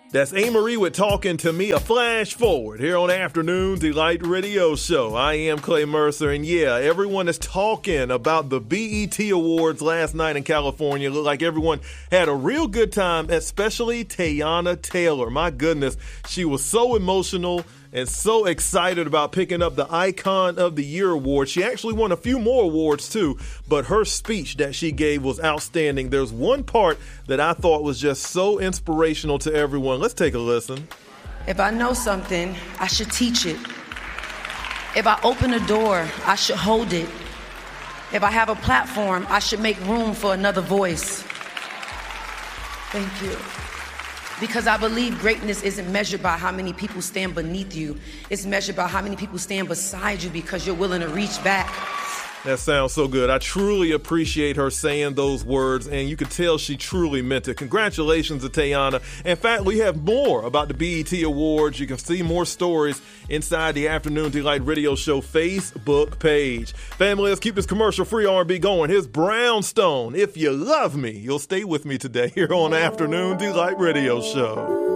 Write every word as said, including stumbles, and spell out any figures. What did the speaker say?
That's A-Marie with Talking to Me, a flash forward here on Afternoon Delight Radio Show. I am Clay Mercer, and yeah, everyone is talking about the B E T Awards last night in California. It looked like everyone had a real good time, especially Teyana Taylor. My goodness, she was so emotional and so excited about picking up the Icon of the Year award. She actually won a few more awards too, but her speech that she gave was outstanding. There's one part that I thought was just so inspirational to everyone. Let's take a listen. If I know something, I should teach it. If I open a door, I should hold it. If I have a platform, I should make room for another voice. Thank you. Because I believe greatness isn't measured by how many people stand beneath you. It's measured by how many people stand beside you because you're willing to reach back. That sounds so good. I truly appreciate her saying those words, and you could tell she truly meant it. Congratulations to Teyana. In fact, we have more about the B E T Awards. You can see more stories inside the Afternoon Delight Radio Show Facebook page. Family, let's keep this commercial-free R and B going. Here's Brownstone. If you love me, you'll stay with me today here on Afternoon Delight Radio Show.